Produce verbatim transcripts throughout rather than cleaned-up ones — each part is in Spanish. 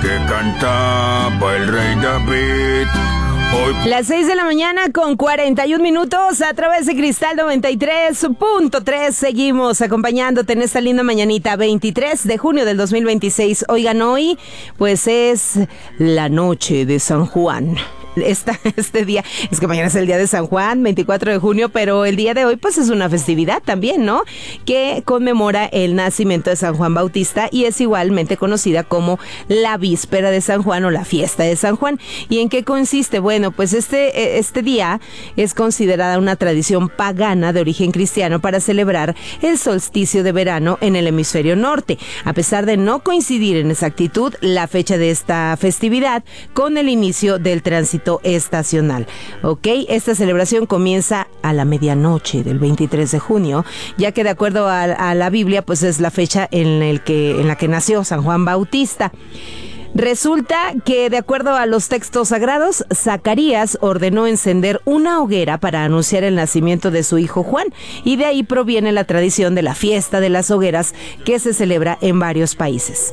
que cantaba el rey David. Hoy... Las seis de la mañana con cuarenta y un minutos a través de Cristal noventa y tres punto tres. Seguimos acompañándote en esta linda mañanita veintitrés de junio del dos mil veintiséis. Oigan, hoy pues es la noche de San Juan. Esta, este día, es que mañana es el día de San Juan, veinticuatro de junio, pero el día de hoy pues es una festividad también, ¿no? Que conmemora el nacimiento de San Juan Bautista y es igualmente conocida como la víspera de San Juan o la fiesta de San Juan. ¿Y en qué consiste? Bueno, pues este, este día es considerada una tradición pagana de origen cristiano para celebrar el solsticio de verano en el hemisferio norte, a pesar de no coincidir en exactitud la fecha de esta festividad con el inicio del tránsito estacional. Ok, esta celebración comienza a la medianoche del veintitrés de junio, ya que de acuerdo a, a la Biblia, pues es la fecha en, el que, en la que nació San Juan Bautista. Resulta que, de acuerdo a los textos sagrados, Zacarías ordenó encender una hoguera para anunciar el nacimiento de su hijo Juan, y de ahí proviene la tradición de la fiesta de las hogueras que se celebra en varios países.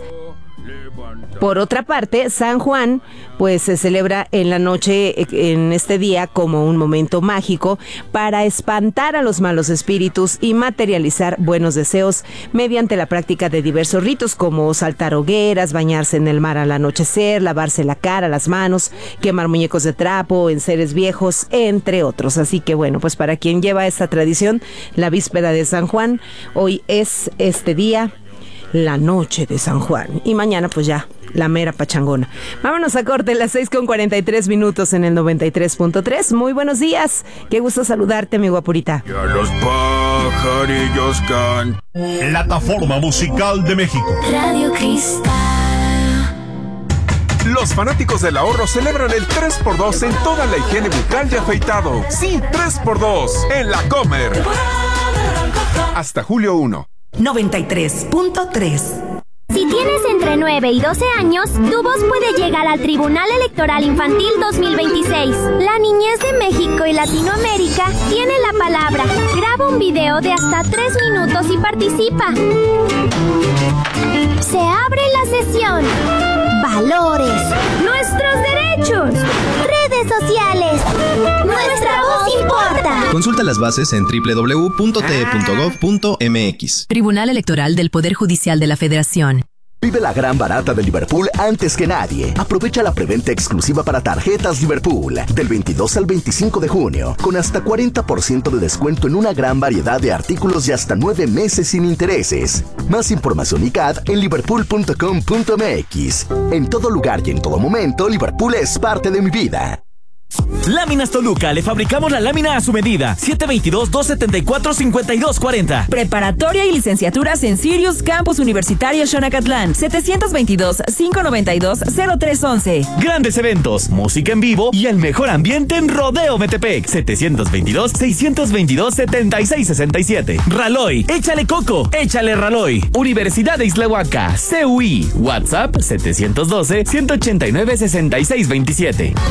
Por otra parte, San Juan pues se celebra en la noche, en este día, como un momento mágico para espantar a los malos espíritus y materializar buenos deseos mediante la práctica de diversos ritos como saltar hogueras, bañarse en el mar al anochecer, lavarse la cara, las manos, quemar muñecos de trapo, enseres viejos, entre otros. Así que bueno, pues para quien lleva esta tradición, la víspera de San Juan, hoy es este día, la noche de San Juan. Y mañana pues ya, la mera pachangona. Vámonos a corte, las seis con cuarenta y tres minutos en el noventa y tres punto tres. Muy buenos días. Qué gusto saludarte, mi guapurita. Ya los pajarillos cantan. Plataforma Musical de México. Radio Cristal. Los fanáticos del ahorro celebran el tres por dos en toda la higiene bucal y afeitado. Sí, tres por dos en La Comer. Hasta julio primero. noventa y tres punto tres. Si tienes entre nueve y doce años, tu voz puede llegar al Tribunal Electoral Infantil dos mil veintiséis. La niñez de México y Latinoamérica tiene la palabra. Graba un video de hasta tres minutos y participa. Se abre la sesión. Valores. Nuestros derechos. Redes sociales. Nuestra voz importa. Consulta las bases en doble u doble u doble u punto t e punto gov punto m x. Tribunal Electoral del Poder Judicial de la Federación. Vive la gran barata de Liverpool antes que nadie. Aprovecha la preventa exclusiva para tarjetas Liverpool del veintidós al veinticinco de junio, con hasta cuarenta por ciento de descuento en una gran variedad de artículos y hasta nueve meses sin intereses. Más información y C A D en liverpool punto com punto m x. En todo lugar y en todo momento, Liverpool es parte de mi vida. Láminas Toluca, le fabricamos la lámina a su medida. siete veintidós, dos setenta y cuatro, cincuenta y dos cuarenta. Preparatoria y licenciaturas en Sirius Campus Universitario Xonacatlán. setecientos veintidós, quinientos noventa y dos, cero tres once. Grandes eventos, música en vivo y el mejor ambiente en Rodeo Metepec. setecientos veintidós, seiscientos veintidós, setenta y seis sesenta y siete. Raloy, échale coco, échale Raloy. Universidad de Islahuaca, C U I. WhatsApp setecientos doce, ciento ochenta y nueve, sesenta y seis veintisiete.